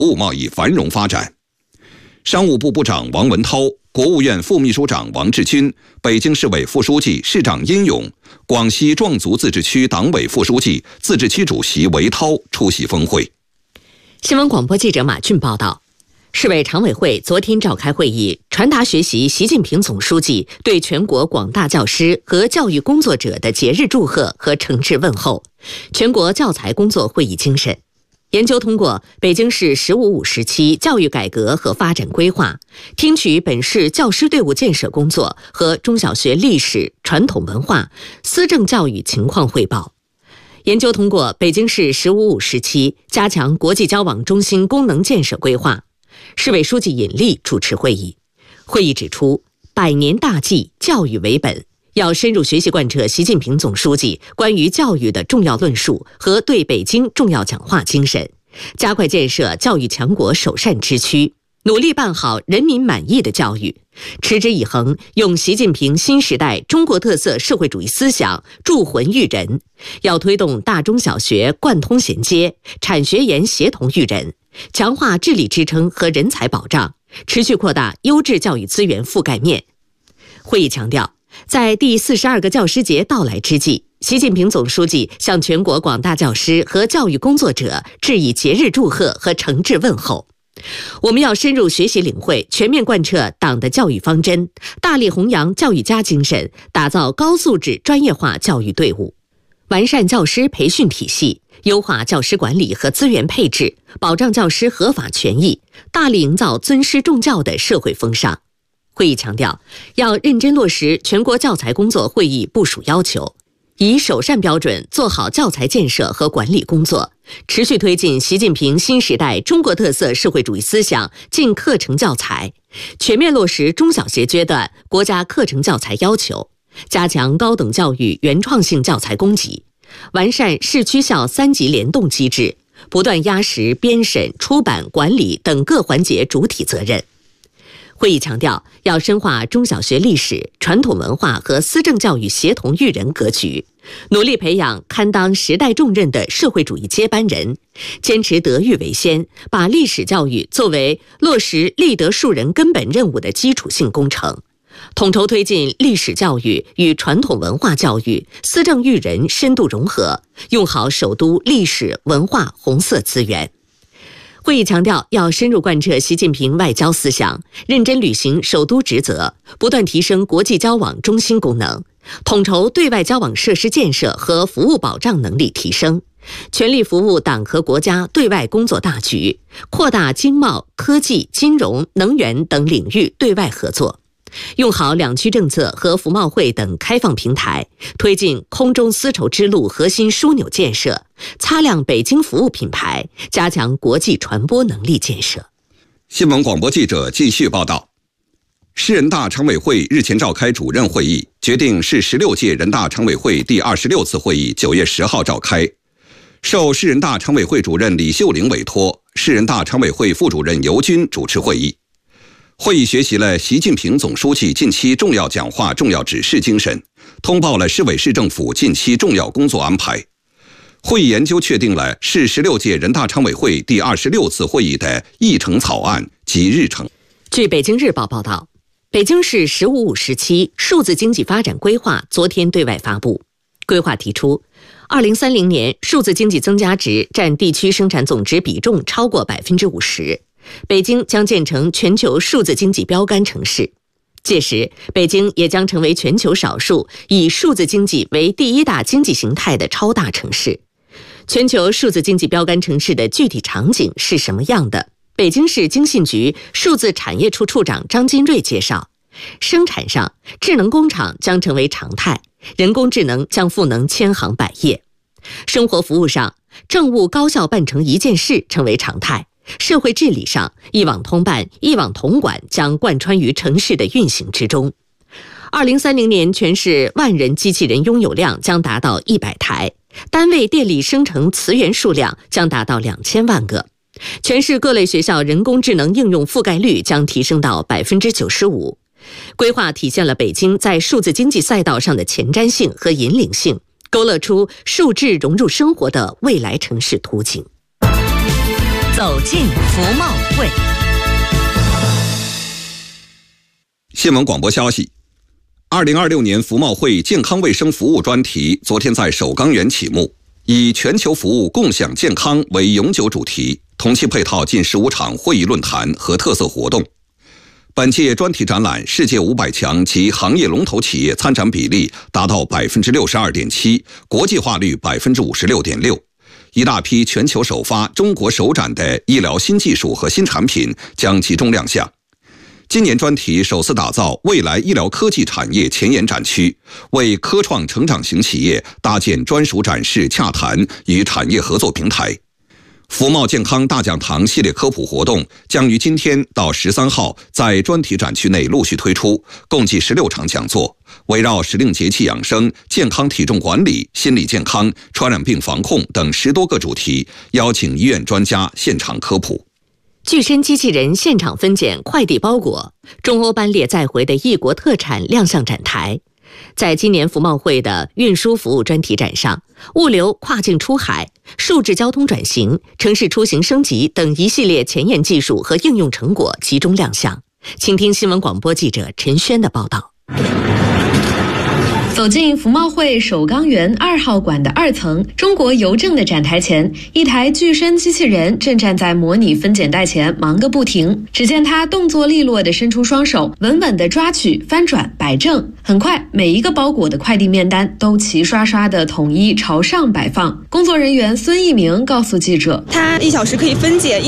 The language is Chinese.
务贸易繁荣发展。商务部部长王文涛、国务院副秘书长王志军、北京市委副书记、市长殷勇、广西壮族自治区党委副书记、自治区主席韦涛出席峰会。 新闻广播记者马俊报道，市委常委会昨天召开会议，传达学习习近平总书记对全国广大教师和教育工作者的节日祝贺和诚挚问候，全国教材工作会议精神。研究通过北京市“十五五”时期教育改革和发展规划，听取本市教师队伍建设工作和中小学历史、传统文化、思政教育情况汇报。研究通过北京市“十五五”时期加强国际交往中心功能建设规划。市委书记尹力主持会议。会议指出，100年大计，教育为本，要深入学习贯彻习近平总书记关于教育的重要论述和对北京重要讲话精神，加快建设教育强国首善之区，努力办好人民满意的教育，持之以恒用习近平新时代中国特色社会主义思想铸魂育人，要推动大中小学贯通衔接，产学研协同育人，强化治理支撑和人才保障，持续扩大优质教育资源覆盖面。会议强调，在第42个教师节到来之际，习近平总书记向全国广大教师和教育工作者致以节日祝贺和诚挚问候。我们要深入学习领会，全面贯彻党的教育方针，大力弘扬教育家精神，打造高素质专业化教育队伍，完善教师培训体系，优化教师管理和资源配置，保障教师合法权益，大力营造尊师重教的社会风尚。会议强调，要认真落实全国教材工作会议部署要求，以首善标准做好教材建设和管理工作，持续推进习近平新时代中国特色社会主义思想进课程教材，全面落实中小学阶段国家课程教材要求，加强高等教育原创性教材供给，完善市区校3级联动机制，不断压实编审、出版、管理等各环节主体责任。会议强调，要深化中小学历史、传统文化和思政教育协同育人格局，努力培养堪当时代重任的社会主义接班人，坚持德育为先，把历史教育作为落实立德树人根本任务的基础性工程，统筹推进历史教育与传统文化教育、思政育人深度融合，用好首都历史文化红色资源。会议强调，要深入贯彻习近平外交思想，认真履行首都职责，不断提升国际交往中心功能，统筹对外交往设施建设和服务保障能力提升，全力服务党和国家对外工作大局，扩大经贸、科技、金融、能源等领域对外合作，用好两区政策和服贸会等开放平台，推进空中丝绸之路核心枢纽建设，擦亮北京服务品牌，加强国际传播能力建设。 新闻广播记者继续报道。市人大常委会日前召开主任会议，决定市16届人大常委会第26次会议9月10号召开。受市人大常委会主任李秀玲委托，市人大常委会副主任尤军主持会议。会议学习了习近平总书记近期重要讲话重要指示精神，通报了市委市政府近期重要工作安排。会议研究确定了市16届人大常委会第26次会议的议程草案及日程。 据北京日报报道，北京市“十五五”时期数字经济发展规划昨天对外发布。规划提出，2030年数字经济增加值占地区生产总值比重超过50%。北京将建成全球数字经济标杆城市，届时北京也将成为全球少数以数字经济为第一大经济形态的超大城市。全球数字经济标杆城市的具体场景是什么样的？北京市经信局数字产业处处长张金瑞介绍，生产上智能工厂将成为常态，人工智能将赋能千行百业；生活服务上，政务高效办成一件事成为常态；社会治理上，一网通办、一网统管将贯穿于城市的运行之中。2030年全市万人机器人拥有量将达到100台，单位电力生成磁源数量将达到2000万个。全市各类学校人工智能应用覆盖率将提升到95%。规划体现了北京在数字经济赛道上的前瞻性和引领性，勾勒出数智融入生活的未来城市图景。 走进服贸会。 新闻广播消息：2026年服贸会健康卫生服务专题昨天在首钢园启幕，以全球服务共享健康为永久主题，同期配套近15场会议论坛和特色活动。本届专题展览，世界500强及行业龙头企业参展比例达到 62.7%， 国际化率 56.6%。一大批全球首发、中国首展的医疗新技术和新产品将集中亮相。今年专题首次打造未来医疗科技产业前沿展区，为科创成长型企业搭建专属展示、洽谈与产业合作平台。服贸健康大讲堂系列科普活动将于今天到13号在专题展区内陆续推出，共计16场讲座，围绕时令节气养生、健康体重管理、心理健康、传染病防控等10多个主题，邀请医院专家现场科普。 具身机器人现场分拣快递包裹，中欧班列载回的异国特产亮相展台。在今年服贸会的运输服务专题展上，物流跨境出海、数字交通转型、城市出行升级等一系列前沿技术和应用成果集中亮相。请听新闻广播记者陈轩的报道。 走进服贸会首钢园2号馆的2层，中国邮政的展台前，一台具身机器人正站在模拟分拣袋前忙个不停。只见它动作利落地伸出双手，稳稳地抓取、翻转、摆正。很快，每一个包裹的快递面单都齐刷刷地统一朝上摆放。工作人员孙一鸣告诉记者， 它1小时可以分解